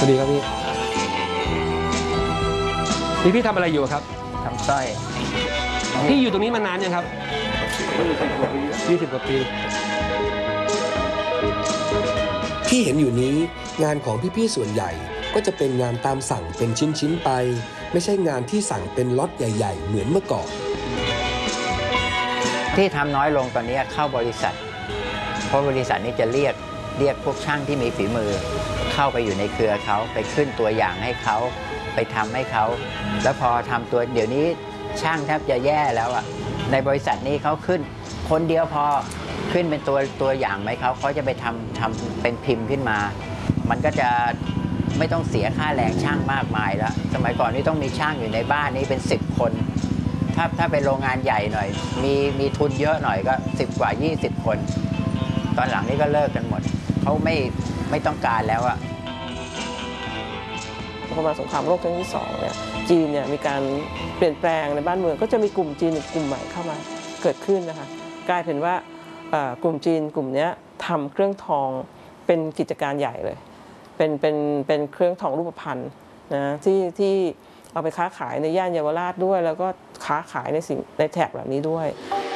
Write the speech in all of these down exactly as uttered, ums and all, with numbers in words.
วัสดีครับพี่พี่พี่ทำอะไรอยู่ครับทำสร้อยพี่อยู่ตรงนี้มานานยังครับยี่สิบกว่าปีที่เห็นอยู่นี้งานของพี่ๆส่วนใหญ่ก็จะเป็นงานตามสั่งเป็นชิ้นๆไปไม่ใช่งานที่สั่งเป็นล็อตใหญ่ๆเหมือนเมื่อก่อนที่ทำน้อยลงตอนนี้เข้าบริษัทเพราะบริษัทนี้จะเรียกเรียกพวกช่างที่มีฝีมือเข้าไปอยู่ในเครือเขาไปขึ้นตัวอย่างให้เขาไปทำให้เขาแล้วพอทำตัวเดี๋ยวนี้ช่างแทบจะแย่แล้วอ่ะในบริษัทนี้เขาขึ้นคนเดียวพอขึ้นเป็นตัวตัวอย่างไหมเขาเขาจะไปทำทำเป็นพิมพ์ขึ้นมามันก็จะไม่ต้องเสียค่าแรงช่างมากมายแล้วสมัยก่อนนี่ต้องมีช่างอยู่ในบ้านนี้เป็นสิบคนถ้าถ้าเป็นโรงงานใหญ่หน่อยมีมีทุนเยอะหน่อยก็สิบกว่ายี่สิบคนตอนหลังนี้ก็เลิกกันหมดเขาไม่ไม่ต้องการแล้วอะพอมาสงครามโลกครั้งที่สองเนี่ยจีนเนี่ยมีการเปลี่ยนแปลงในบ้านเมืองก็จะมีกลุ่มจีนกลุ่มใหม่เข้ามาเกิดขึ้นนะคะกลายเป็นว่ากลุ่มจีนกลุ่มนี้ทำเครื่องทองเป็นกิจการใหญ่เลยเป็นเป็นเป็นเครื่องทองรูปพรรณนะที่ที่เอาไปค้าขายในย่านเยาวราชด้วยแล้วก็ค้าขายในสิ่งในแถบแบบนี้ด้วย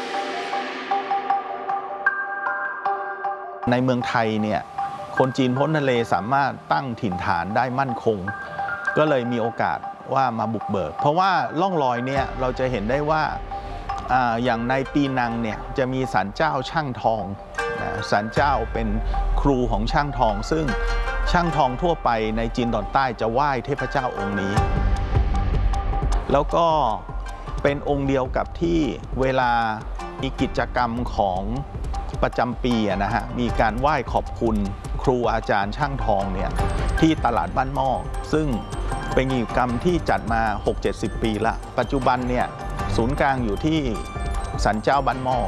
ในเมืองไทยเนี่ยคนจีนพ้นทะเลสามารถตั้งถิ่นฐานได้มั่นคงก็เลยมีโอกาสว่ามาบุกเบิกเพราะว่าล่องรอยเนี่ยเราจะเห็นได้ว่า อ, อย่างในปีนังเนี่ยจะมีศาลเจ้าช่างทองนะศาลเจ้าเป็นครูของช่างทองซึ่งช่างทองทั่วไปในจีนตอนใต้จะไหว้เทพเจ้าองค์นี้แล้วก็เป็นองค์เดียวกับที่เวลามีกิจกรรมของประจำปีนะฮะมีการไหว้ขอบคุณครูอาจารย์ช่างทองเนี่ยที่ตลาดบ้านหม้อซึ่งเป็นกิจกรรมที่จัดมา หกเจ็ดสิบ ปีละปัจจุบันเนี่ยศูนย์กลางอยู่ที่ศาลเจ้าบ้านหม้อ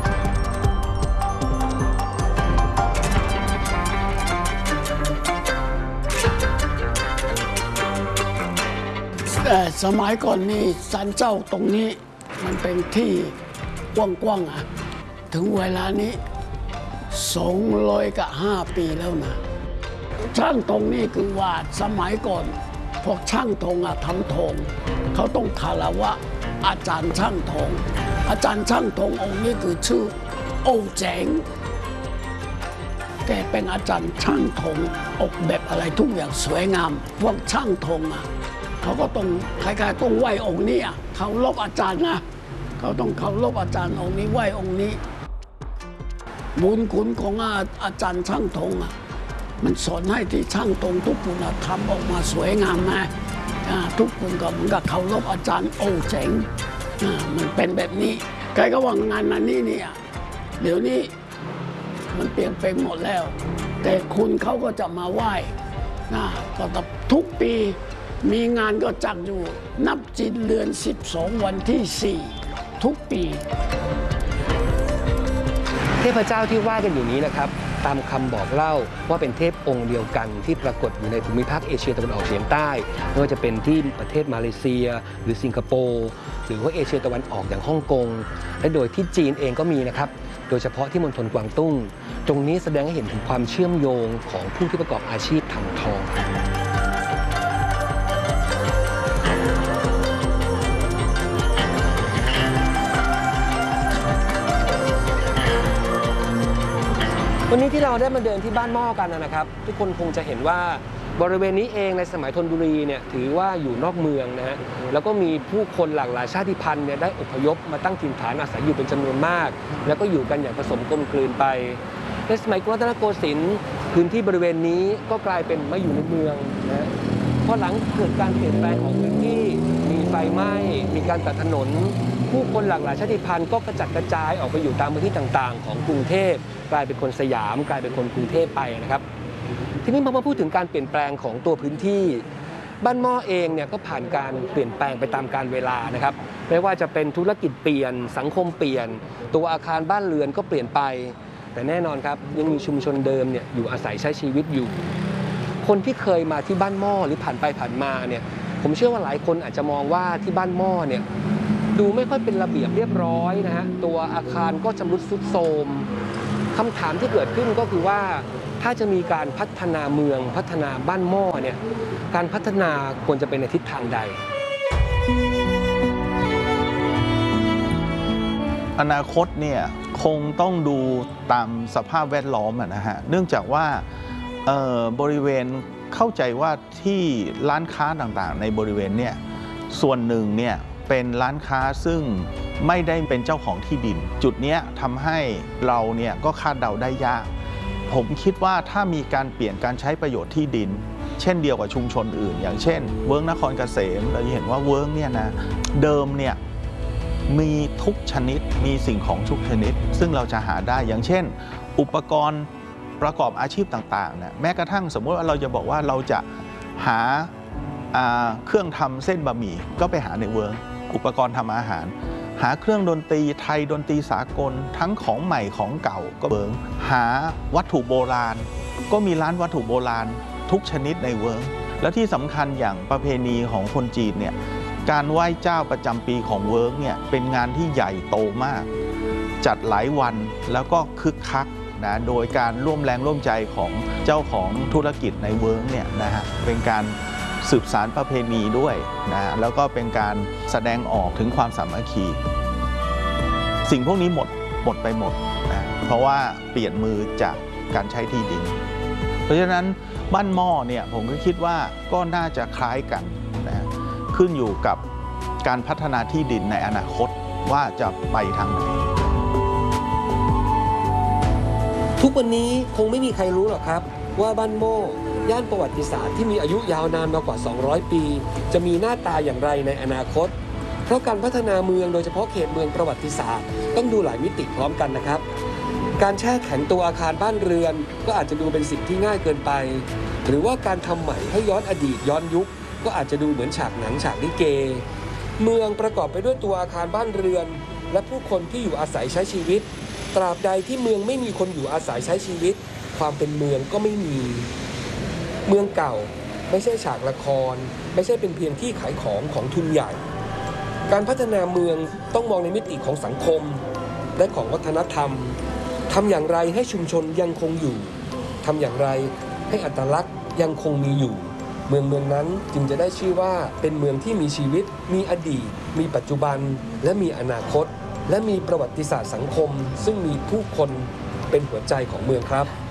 แต่สมัยก่อนนี่ศาลเจ้าตรงนี้มันเป็นที่กว้างๆอ่ะถึงเวลานี้สองร้อยกับห้าปีแล้วนะช่างตรงนี้คือว่าสมัยก่อนพวกช่างทองอะทำทองเขาต้องคารวะอาจารย์ช่างทองอาจารย์ช่างทององค์นี้คือชื่อโอ้แจ๋งแกเป็นอาจารย์ช่างทองออกแบบอะไรทุกอย่างสวยงามพวกช่างทองอะเขาก็ต้องคล้ายๆต้องไหว้องค์นี้อ่ะเขารพอาจารย์นะเขาต้องเคารพอาจารย์องค์นี้ไหว้องค์นี้บุญคุณของอา, อาจารย์ช่างทองอ่ะมันสอนให้ที่ช่างทองทุกคนทำออกมาสวยงามนะทุกคนก็เหมือนกับเคารพอาจารย์โอ้เจ๋งมันเป็นแบบนี้ใครก็ว่างานนั้นนี่เนี่ยเดี๋ยวนี้มันเปลี่ยนไปหมดแล้วแต่คุณเขาก็จะมาไหว้นะก็ทุกปีมีงานก็จัดอยู่นับจีนเดือนสิบสองวันที่สี่ทุกปีเทพเจ้าที่ว่ากันอยู่นี้นะครับตามคำบอกเล่าว่าเป็นเทพองค์เดียวกันที่ปรากฏอยู่ในภูมิภาคเอเชียตะวันออกเฉียงใต้ไม่ว่าจะเป็นที่ประเทศมาเลเซียหรือสิงคโปร์หรือว่าเอเชียตะวันออกอย่างฮ่องกงและโดยที่จีนเองก็มีนะครับโดยเฉพาะที่มณฑลกวางตุ้งตรงนี้แสดงให้เห็นถึงความเชื่อมโยงของผู้ที่ประกอบอาชีพทำทองวันนี้ที่เราได้มาเดินที่บ้านหม้อกันนะครับทุกคนคงจะเห็นว่าบริเวณนี้เองในสมัยธนบุรีเนี่ยถือว่าอยู่นอกเมืองนะฮะแล้วก็มีผู้คนหลากหลายชาติพันธุ์เนี่ยได้อพยพมาตั้งถิ่นฐานอาศัยอยู่เป็นจำนวนมากแล้วก็อยู่กันอย่างผสมกลมกลืนไปในสมัยรัตนโกสินทร์พื้นที่บริเวณนี้ก็กลายเป็นมาอยู่ในเมืองนะพอหลังเกิดการเปลี่ยนแปลงของพื้นที่มีไฟไหม้มีการตัดถนนผู้คนหลากหลายชาติพันธุ์ก็กระจัดกระจายออกไปอยู่ตามพื้นที่ต่างๆของกรุงเทพกลายเป็นคนสยามกลายเป็นคนกรุงเทพไปนะครับทีนี้พอมาพูดถึงการเปลี่ยนแปลงของตัวพื้นที่บ้านหม้อเองเนี่ยก็ผ่านการเปลี่ยนแปลงไปตามกาลเวลานะครับไม่ว่าจะเป็นธุรกิจเปลี่ยนสังคมเปลี่ยนตัวอาคารบ้านเรือนก็เปลี่ยนไปแต่แน่นอนครับยังมีชุมชนเดิมเนี่ยอยู่อาศัยใช้ชีวิตอยู่คนที่เคยมาที่บ้านหม้อหรือผ่านไปผ่านมาเนี่ยผมเชื่อว่าหลายคนอาจจะมองว่าที่บ้านหม้อเนี่ยดูไม่ค่อยเป็นระเบียบเรียบร้อยนะฮะตัวอาคารก็ชำรุดทรุดโทรมคำถามที่เกิดขึ้นก็คือว่าถ้าจะมีการพัฒนาเมืองพัฒนาบ้านหม้อเนี่ยการพัฒนาควรจะเป็นในทิศทางใดอนาคตเนี่ยคงต้องดูตามสภาพแวดล้อมนะฮะเนื่องจากว่าบริเวณเข้าใจว่าที่ร้านค้าต่างๆในบริเวณเนี่ยส่วนหนึ่งเนี่ยเป็นร้านค้าซึ่งไม่ได้เป็นเจ้าของที่ดินจุดนี้ทำให้เราเนี่ยก็คาดเดาได้ยากผมคิดว่าถ้ามีการเปลี่ยนการใช้ประโยชน์ที่ดินเช่นเดียวกับชุมชนอื่นอย่างเช่นเวิร์กนครเกษมเราจะเห็นว่าเวิร์กเนี่ยนะเดิมเนี่ยมีทุกชนิดมีสิ่งของทุกชนิดซึ่งเราจะหาได้อย่างเช่นอุปกรณ์ประกอบอาชีพต่างๆนะแม้กระทั่งสมมติว่าเราจะบอกว่าเราจะหาเครื่องทำเส้นบะหมี่ก็ไปหาในเวิร์กอุปกรณ์ทำอาหารหาเครื่องดนตรีไทยดนตรีสากลทั้งของใหม่ของเก่าก็เวิร์กหาวัตถุโบราณก็มีร้านวัตถุโบราณทุกชนิดในเวิร์กและที่สำคัญอย่างประเพณีของคนจีนเนี่ยการไหว้เจ้าประจำปีของเวิร์กเนี่ยเป็นงานที่ใหญ่โตมากจัดหลายวันแล้วก็คึกคักนะโดยการร่วมแรงร่วมใจของเจ้าของธุรกิจในเวิร์กเนี่ยนะฮะเป็นการสืบสานประเพณีด้วยนะแล้วก็เป็นการแสดงออกถึงความสามัคคีสิ่งพวกนี้หมดหมดไปหมดนะเพราะว่าเปลี่ยนมือจากการใช้ที่ดินเพราะฉะนั้นบ้านหม้อเนี่ยผมก็คิดว่าก็น่าจะคล้ายกันนะขึ้นอยู่กับการพัฒนาที่ดินในอนาคตว่าจะไปทางไหนทุกวันนี้คงไม่มีใครรู้หรอกครับว่าบ้านโม่ย่านประวัติศาสตร์ที่มีอายุยาวนานมากว่าสองร้อยปีจะมีหน้าตาอย่างไรในอนาคตเพราะการพัฒนาเมืองโดยเฉพาะเขตเมืองประวัติศาสตร์ต้องดูหลายมิติพร้อมกันนะครับการแช่แข็งตัวอาคารบ้านเรือนก็อาจจะดูเป็นสิ่งที่ง่ายเกินไปหรือว่าการทำใหม่ให้ย้อนอดีตย้อนยุคก็อาจจะดูเหมือนฉากหนังฉากลิเกเมืองประกอบไปด้วยตัวอาคารบ้านเรือนและผู้คนที่อยู่อาศัยใช้ชีวิตตราบใดที่เมืองไม่มีคนอยู่อาศัยใช้ชีวิตความเป็นเมืองก็ไม่มีเมืองเก่าไม่ใช่ฉากละครไม่ใช่เป็นเพียงที่ขายของของทุนใหญ่การพัฒนาเมืองต้องมองในมิติของสังคมและของวัฒนธรรมทำอย่างไรให้ชุมชนยังคงอยู่ทำอย่างไรให้อัตลักษณ์ยังคงมีอยู่เมืองเมืองนั้นจึงจะได้ชื่อว่าเป็นเมืองที่มีชีวิตมีอดีตมีปัจจุบันและมีอนาคตและมีประวัติศาสตร์สังคมซึ่งมีผู้คนเป็นหัวใจของเมืองครับ